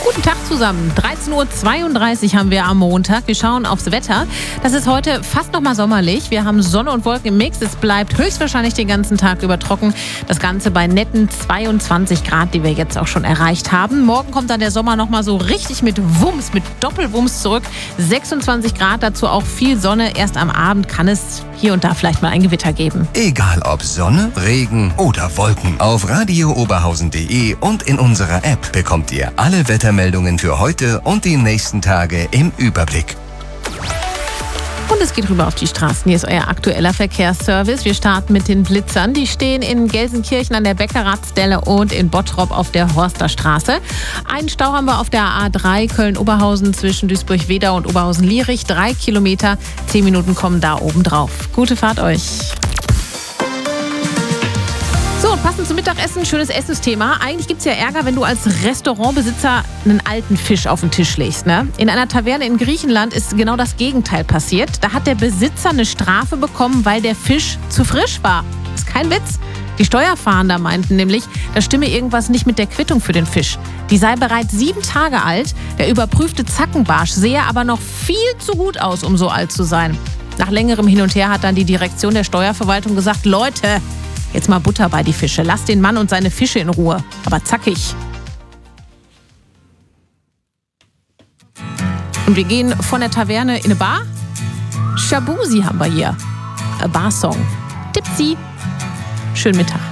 Guten Tag zusammen. 13.32 Uhr haben wir am Montag. Wir schauen aufs Wetter. Das ist heute fast noch mal sommerlich. Wir haben Sonne und Wolken im Mix. Es bleibt höchstwahrscheinlich den ganzen Tag über trocken. Das Ganze bei netten 22 Grad, die wir jetzt auch schon erreicht haben. Morgen kommt dann der Sommer noch mal so richtig mit Wumms, mit Doppelwumms zurück. 26 Grad, dazu auch viel Sonne. Erst am Abend kann es hier und da vielleicht mal ein Gewitter geben. Egal ob Sonne, Regen oder Wolken. Auf radiooberhausen.de und in unserer App bekommt ihr alle Wettermeldungen für heute und die nächsten Tage im Überblick. Und es geht rüber auf die Straßen. Hier ist euer aktueller Verkehrsservice. Wir starten mit den Blitzern. Die stehen in Gelsenkirchen an der Beckerathstelle und in Bottrop auf der Horsterstraße. Einen Stau haben wir auf der A3 Köln-Oberhausen zwischen Duisburg-Wedau und Oberhausen-Lierich. 3 Kilometer, 10 Minuten kommen da oben drauf. Gute Fahrt euch. So, passend zum Mittagessen, schönes Essensthema. Eigentlich gibt es ja Ärger, wenn du als Restaurantbesitzer einen alten Fisch auf den Tisch legst. Ne? In einer Taverne in Griechenland ist genau das Gegenteil passiert. Da hat der Besitzer eine Strafe bekommen, weil der Fisch zu frisch war. Ist kein Witz. Die Steuerfahnder meinten nämlich, da stimme irgendwas nicht mit der Quittung für den Fisch. Die sei bereits 7 Tage alt. Der überprüfte Zackenbarsch sehe aber noch viel zu gut aus, um so alt zu sein. Nach längerem Hin und Her hat dann die Direktion der Steuerverwaltung gesagt, Leute, jetzt mal Butter bei die Fische. Lasst den Mann und seine Fische in Ruhe. Aber zackig. Und wir gehen von der Taverne in eine Bar. Shabusi haben wir hier. Barsong. Tipsy. Schönen Mittag.